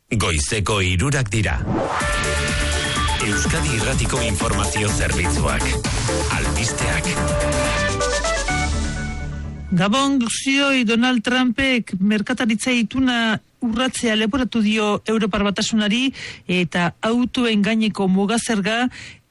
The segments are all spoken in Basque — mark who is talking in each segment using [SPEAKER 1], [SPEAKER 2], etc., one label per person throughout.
[SPEAKER 1] Goizeko 3 dira. Euskadi Irratiko Informazio Zerbitzuak. Albisteak.
[SPEAKER 2] Gabon guztioi, Donald Trumpek merkataritza ituna urratzea leporatu dio Europar Batasunari eta autoen gaineko mugazerga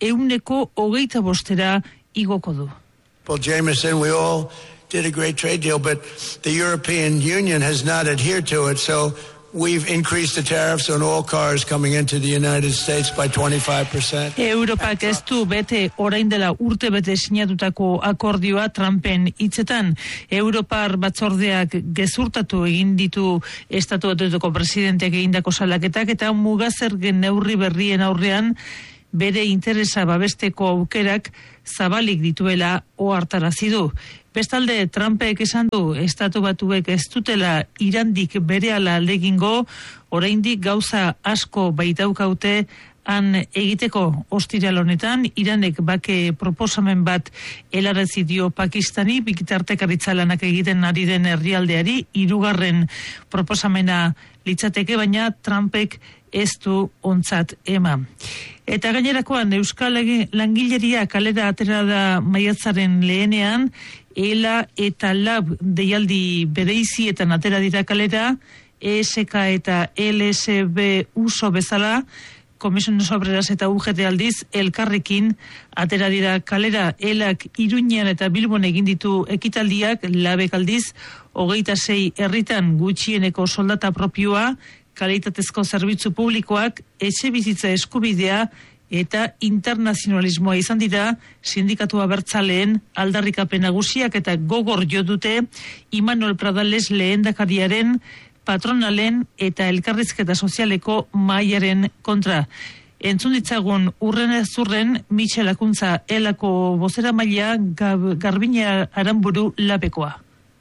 [SPEAKER 2] 125% igoko du.
[SPEAKER 3] Well, Jameson, we all did a great trade deal, but the European Union has not adhered to it, so we've increased the tariffs on all cars coming into the United States by 25%.
[SPEAKER 2] Europak ez du bete orain dela urte bete sinatutako akordioa Trumpen hitzetan. Europar batzordeak gezurtatu egin ditu Estatu Batuetako presidenteak egindako salaketak eta mugazergen neurri berrien aurrean bere interesa babesteko aukerak zabalik dituela ohartarazi du. Bestalde, Trumpek esan du, Estatu Batuek ez dutela Irandik berehala aldegingo, oraindik gauza asko baitaukaute han egiteko. Ostiral honetan, Iranek bake proposamen bat helarazi dio Pakistani, bitartekaritza lanak egiten ari den herrialdeari, 3. proposamena litzateke, baina Trumpek ez du ontzat eman. Eta gainerakoan, Euskal Langileria kalera atera da maiatzaren lehenean, ELA eta LAB deialdi bereizietan atera dira kalera, ESK eta LSB uso bezala, Komisiones Obreras eta UGT aldiz elkarrekin atera dira kalera. ELAk Iruñean eta Bilbon egin ditu ekitaldiak, LABek aldiz 26 herritan gutxieneko soldata propioa, kalitatezko zerbitzu publikoak, etxebizitza eskubidea eta internazionalismoa izan dira sindikatu abertzaleen aldarrikapen nagusiak eta gogor jo dute Imanol Pradales lehendakariaren, patronalen eta elkarrizketa sozialeko mahaiaren kontra. Entzun ditzagun urren zurren Michel Akuntza elako bozeramailea Garbine Aranburu Labekoa.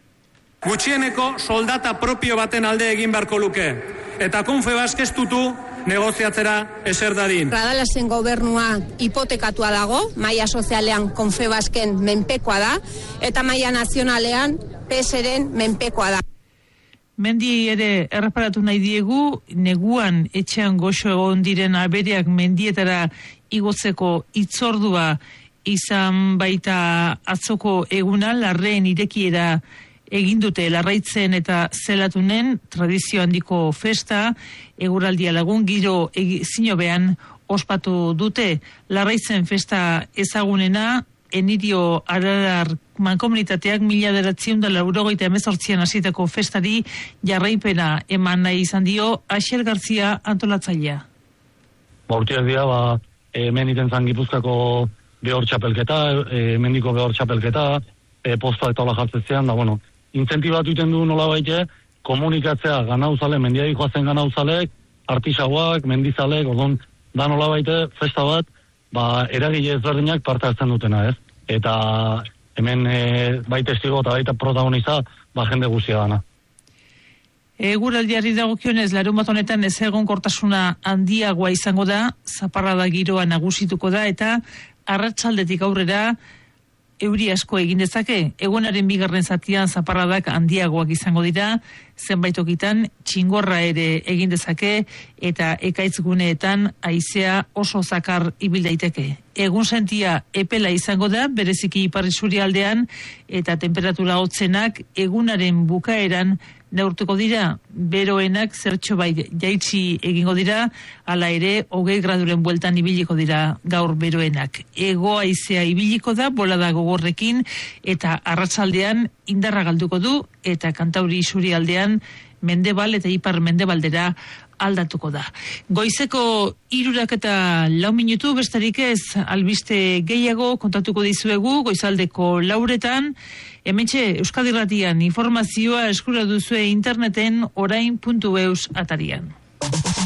[SPEAKER 4] Gutxieneko soldata propio baten alde egin beharko luke. Eta Confebask ez dutu negoziatzera eser dadin.
[SPEAKER 5] Pradalasen gobernua hipotekatua dago, maila sozialean Confebasken menpekoa da, eta maila nazionalean PSren menpekoa da.
[SPEAKER 2] Mendi ere erreparatu nahi diegu, neguan etxean goxo egon diren abereak mendietara igotzeko itzordua izan baita atzoko eguna, larreen irekiera egin dute Larraitzen eta Zelatunen tradizio handiko festa, eguraldia lagun giro zinobean ospatu dute. Larraitzen festa ezagunena, Enirio Ararar mankomunitateak 1988an hasitako festari jarraipena eman nahi izan dio Aixer Garzia antolatzailea.
[SPEAKER 6] Urteak dira, hemen iten zan Gipuzkako behor txapelketa, mendiko behor txapelketa, posta eta hola jartzezean, da, bueno, inzentibatu iten du nola baite, komunikatzea ganauzale, mendiaik joazen ganauzalek, artisauak, mendizalek, orduan, da nola baite, festa bat, eragile ezberdinak parte hartzen dutena, ez? Eta hemen baita estigo eta baita protagoniza, jende guzia dana.
[SPEAKER 2] Eguraldiari dagokionez, larunbat honetan ezegonkortasuna handiagoa izango da, zaparrada giroa nagusituko da, eta arratsaldetik aurrera euri asko egin dezake. Egunaren 2. zatian zaparradak handiagoak izango dira, zenbait tokitan txingorra ere egin dezake eta ekaitz guneetan haizea oso zakar ibil daiteke. Egun sentia epela izango da, bereziki ipar isurialdean, eta temperatura hotzenak egunaren bukaeran neurtuko dira, beroenak zertxo bai jaitsi egingo dira, hala ere 20 graduren bueltan ibiliko dira gaur beroenak. Hego haizea ibiliko da, bolada gogorrekin, eta arratsaldean indarra galduko du, eta Kantauri isurialdean mendebal eta ipar mendebaldera aldatuko da. Goizeko 3:04 besterik ez, albiste gehiago kontatuko dizuegu goizaldeko 4:00. Hementxe Euskadi Irratian informazioa eskura duzue interneten orain.eus atarian.